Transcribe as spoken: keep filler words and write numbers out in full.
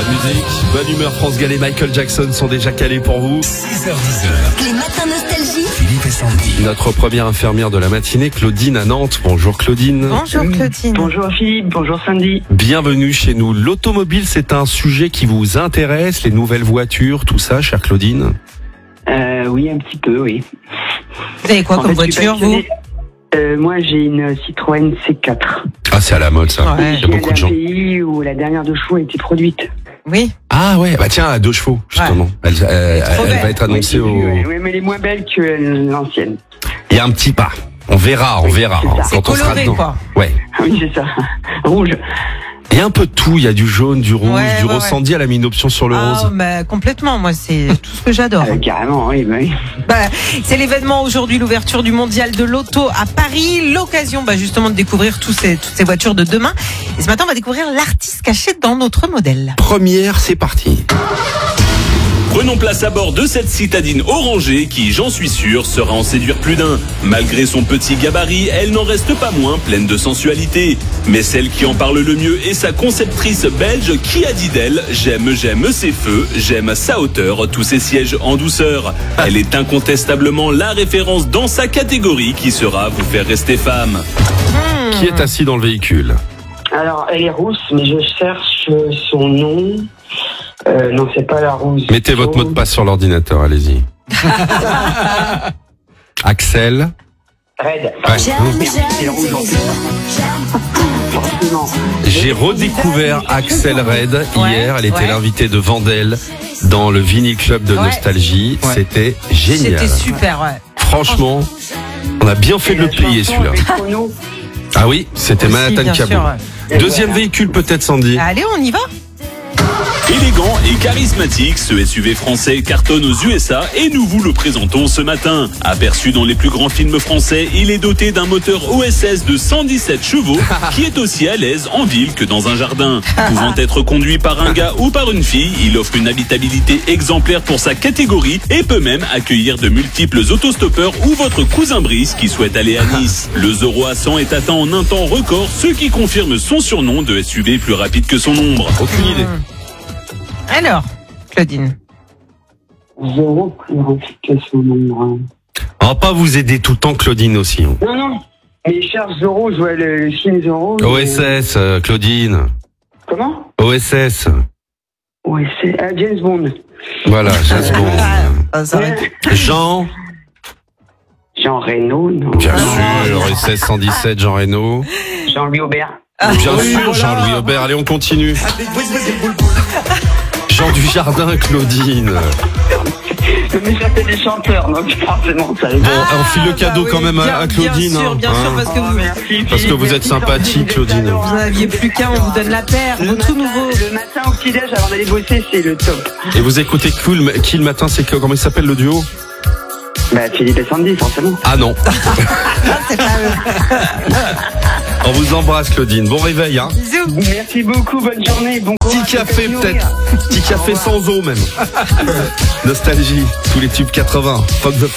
musique, bonne humeur, France Gall et Michael Jackson sont déjà calés pour vous. six heures dix heures. Les matins nostalgie. Philippe et Sandy. Notre première infirmière de la matinée, Claudine à Nantes. Bonjour Claudine. Bonjour Claudine. Bonjour Philippe, bonjour Sandy. Bienvenue chez nous. L'automobile, c'est un sujet qui vous intéresse, les nouvelles voitures, tout ça, chère Claudine? Euh, oui, un petit peu, oui. Vous avez quoi En comme fait, je suis voiture, vous passionné. euh, Moi, j'ai une Citroën C quatre. Ah, c'est à la mode, ça. Ouais. Il y a beaucoup de gens. J'ai un pays où la dernière de chevaux a été produite. Oui. Ah ouais, bah tiens, à deux chevaux, justement. Elle, elle- Trop elle belle. va être annoncée Oui, au... j'ai vu, ouais. Oui, mais elle est moins belle que l'ancienne. Il y a un petit pas. On verra, on verra. c'est ça. Quand C'est on sera coloré, dedans. quoi. Ouais. Ah oui, c'est ça. Rouge. Il y a un peu de tout. Il y a du jaune, du rouge, Ouais, du ouais, rose. ouais. Sandy, elle a mis une option sur le Ah, rose. bah, complètement. Moi, c'est tout ce que j'adore. Euh, carrément, oui, bah oui. Bah, c'est l'événement aujourd'hui, l'ouverture du mondial de l'auto à Paris. L'occasion, bah, justement, de découvrir tous ces, toutes ces voitures de demain. Et ce matin, on va découvrir l'artiste caché dans notre modèle. Première, c'est parti. Prenons place à bord de cette citadine orangée qui, j'en suis sûr, sera en séduire plus d'un. Malgré son petit gabarit, elle n'en reste pas moins pleine de sensualité. Mais celle qui en parle le mieux est sa conceptrice belge qui a dit d'elle « J'aime, j'aime ses feux, j'aime sa hauteur, tous ses sièges en douceur ». Elle est incontestablement la référence dans sa catégorie qui sera vous faire rester femme. Qui est assis dans le véhicule? Alors, elle est rousse, mais je cherche son nom. Euh, non, c'est pas la rousse. Mettez votre mot de passe sur l'ordinateur, allez-y. Axel. Red. Ouais. Merci, c'est le rouge en plus. Forcément. J'ai redécouvert Axel Red Ouais, hier. Elle était ouais. l'invitée de Vandel dans le Vinyl Club de Ouais. Nostalgie. Ouais. C'était génial. C'était super, ouais. Franchement, on a bien fait de le plier celui-là. Avec Chrono. Ah oui, c'était Aussi, Manhattan bien sûr, Cabot. ouais. Deuxième véhicule peut-être, Sandy. Allez, on y va. Élégant et charismatique, ce S U V français cartonne aux U S A et nous vous le présentons ce matin. Aperçu dans les plus grands films français, il est doté d'un moteur O S S de cent dix-sept chevaux qui est aussi à l'aise en ville que dans un jardin. Pouvant être conduit par un gars ou par une fille, il offre une habitabilité exemplaire pour sa catégorie et peut même accueillir de multiples autostoppeurs ou votre cousin Brice qui souhaite aller à Nice. Le zéro à cent est atteint en un temps record, ce qui confirme son surnom de S U V plus rapide que son ombre. Aucune idée. Alors, Claudine. Zéro plus rapide que son nombre. On va pas vous aider tout le temps, Claudine aussi. hein. Non, non. Mais je cherche Zorro, je vois le, le film Zorro. O S S, euh, Claudine. Comment? O S S. Ouais, c'est ah, James Bond. Voilà, James Bond. Ah, ça va. Jean. Jean Reno, non. Bien sûr, O S S cent dix-sept, Jean Reno. Jean-Louis Aubert. Ah, Bien oui, sûr, voilà. Jean-Louis Aubert. Allez, on continue. Jean Dujardin, Claudine. Mais ça fait des chanteurs, donc forcément, ça Bon, on file le bah cadeau oui, quand même à, bien- à Claudine. Bien sûr, hein, bien sûr, hein. parce que vous, merci. Parce que vous êtes sympathique, Claudine. vous n'aviez plus qu'un, on vous donne la paire, Le vos tout matin, nouveau. le matin au petit-déj, avant d'aller bosser, c'est le top. Et vous écoutez Cool, qui le matin, c'est que, comment il s'appelle le duo? Bah, Philippe et Sandy, forcément. Ah non. C'est pas eux. On vous embrasse, Claudine. Bon réveil, hein. Bisous. Merci beaucoup, bonne journée, bon courage. Petit café faites-nous peut-être. rire. Petit café sans eau même. Nostalgie. Tous les tubes quatre-vingts. Fuck the